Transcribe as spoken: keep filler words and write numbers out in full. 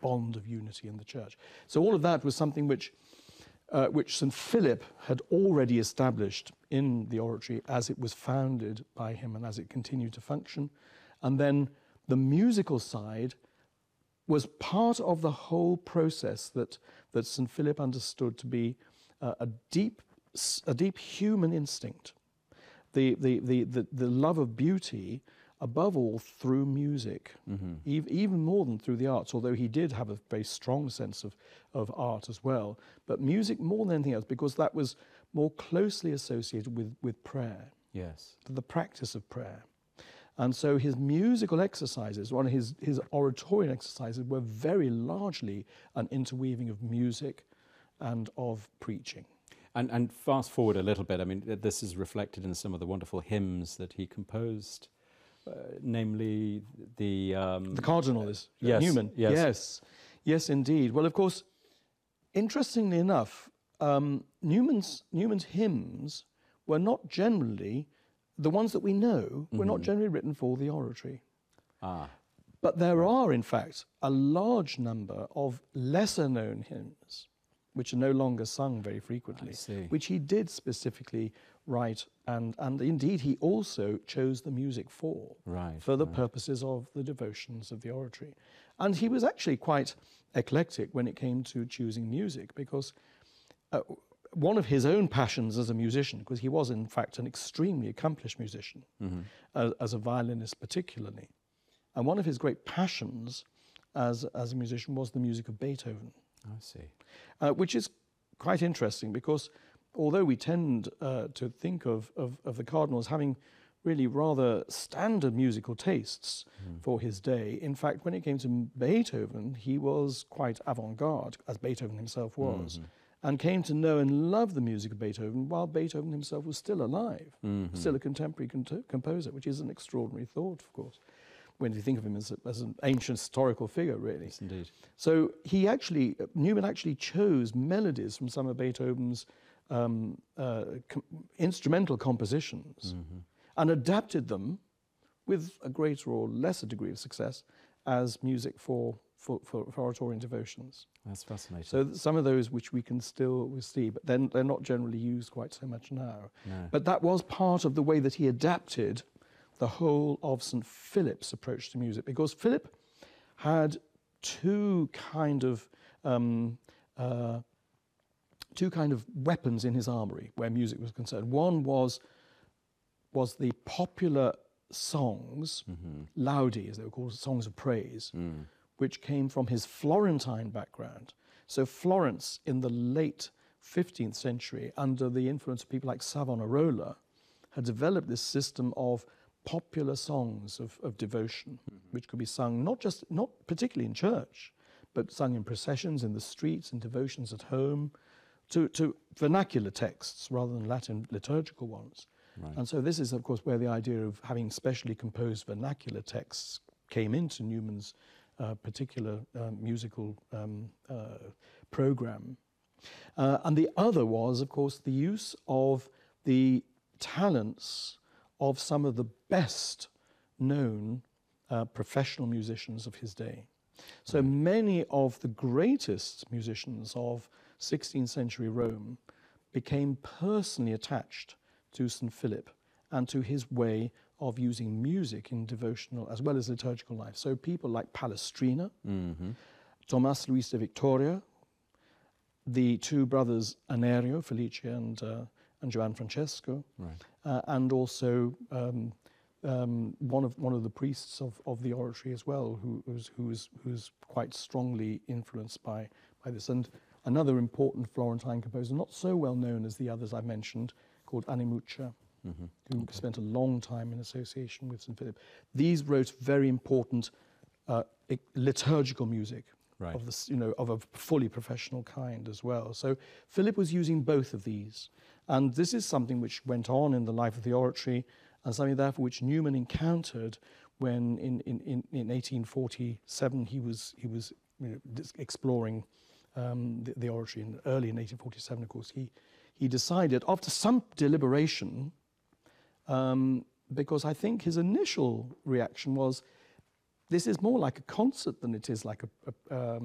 bond of unity in the church. So all of that was something which, uh, which Saint Philip had already established in the oratory as it was founded by him and as it continued to function. And then the musical side was part of the whole process that, that Saint Philip understood to be uh, a deep, a deep human instinct, the, the, the, the, the love of beauty, above all through music, mm-hmm. e even more than through the arts, although he did have a very strong sense of, of art as well. But music more than anything else, because that was more closely associated with, with prayer. Yes. The practice of prayer. And so his musical exercises, one of his, his oratorian exercises, were very largely an interweaving of music and of preaching. And, and fast forward a little bit, I mean, this is reflected in some of the wonderful hymns that he composed, uh, namely the... Um, the Cardinal is uh, yes, Newman. Yes. yes, yes, indeed. Well, of course, interestingly enough, um, Newman's, Newman's hymns were not generally... The ones that we know were mm-hmm. not generally written for the oratory. Ah. But there are, in fact, a large number of lesser-known hymns which are no longer sung very frequently, which he did specifically write, and, and indeed he also chose the music for, right, for the right. purposes of the devotions of the oratory. And he was actually quite eclectic when it came to choosing music, because uh, one of his own passions as a musician, because he was in fact an extremely accomplished musician, mm-hmm. as, as a violinist particularly, and one of his great passions as, as a musician was the music of Beethoven. I see. Uh, which is quite interesting, because although we tend uh, to think of, of, of the Cardinal as having really rather standard musical tastes mm. for his day, in fact, when it came to Beethoven, he was quite avant-garde, as Beethoven himself was. Mm-hmm. And came to know and love the music of Beethoven while Beethoven himself was still alive, mm-hmm. still a contemporary con composer, which is an extraordinary thought, of course, when you think of him as, a, as an ancient historical figure, really. Yes, indeed. So he actually, Newman actually chose melodies from some of Beethoven's um, uh, com instrumental compositions mm-hmm. and adapted them with a greater or lesser degree of success as music for For, for, for oratorian devotions. That's fascinating. So some of those which we can still see, but then they're not generally used quite so much now. No. But that was part of the way that he adapted the whole of Saint Philip's approach to music, because Philip had two kind of um, uh, two kind of weapons in his armory where music was concerned. One was was the popular songs, mm-hmm. laudi, as they were called, songs of praise. Mm. Which came from his Florentine background. So Florence in the late fifteenth century, under the influence of people like Savonarola, had developed this system of popular songs of, of devotion, mm-hmm. which could be sung not just, not particularly in church, but sung in processions, in the streets, in devotions at home, to, to vernacular texts rather than Latin liturgical ones. Right. And so this is, of course, where the idea of having specially composed vernacular texts came into Newman's Uh, particular um, musical um, uh, program. Uh, and the other was, of course, the use of the talents of some of the best known uh, professional musicians of his day. So right. many of the greatest musicians of sixteenth century Rome became personally attached to Saint Philip and to his way of using music in devotional as well as liturgical life. So people like Palestrina, mm-hmm. Tomás Luis de Victoria, the two brothers Anerio, Felice and, uh, and Joan Francesco, right. uh, and also um, um, one of one of the priests of, of the oratory as well, who who's, who's, who's quite strongly influenced by, by this. And another important Florentine composer, not so well known as the others I mentioned, called Animuccia. Mm-hmm. Who okay. spent a long time in association with Saint Philip. These wrote very important uh, liturgical music right. of this, you know, of a fully professional kind as well. So Philip was using both of these, and this is something which went on in the life of the oratory, and something therefore which Newman encountered when, in in, in, in eighteen forty-seven, he was he was you know, exploring um, the, the oratory, and early in eighteen forty-seven, of course, he he decided after some deliberation. Um, because I think his initial reaction was, this is more like a concert than it is like a, a, um,